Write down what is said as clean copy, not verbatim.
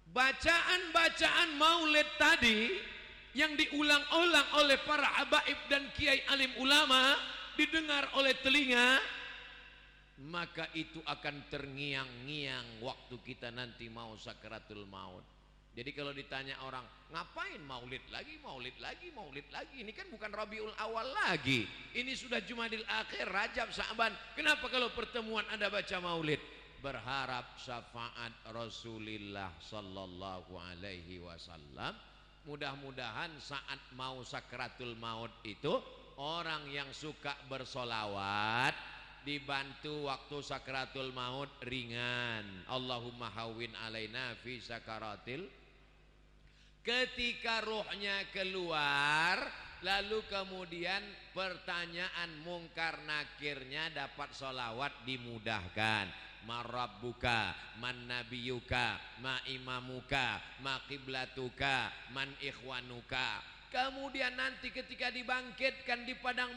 bacaan-bacaan maulid tadi yang diulang-ulang oleh para habaib dan kiai alim ulama didengar oleh telinga, maka itu akan terngiang-ngiang waktu kita nanti mau sakaratul maut. Jadi kalau ditanya orang, ngapain maulid lagi, maulid lagi, maulid lagi? Ini kan bukan Rabiul Awal lagi. Ini sudah Jumadil Akhir, Rajab, Sa'ban. Kenapa kalau pertemuan Anda baca maulid? Berharap syafaat Rasulullah sallallahu alaihi wasallam. Mudah-mudahan saat mau sakratul maut itu orang yang suka bersolawat dibantu waktu sakratul maut ringan. Allahumma hawwin alaina fi sakaratil. Ketika ruhnya keluar, lalu kemudian pertanyaan mungkar nakirnya dapat solawat dimudahkan. Marabbuka, man nabiyuka, ma imamuka, ma qiblatuka, man ikhwanuka. Kemudian nanti ketika dibangkitkan di padang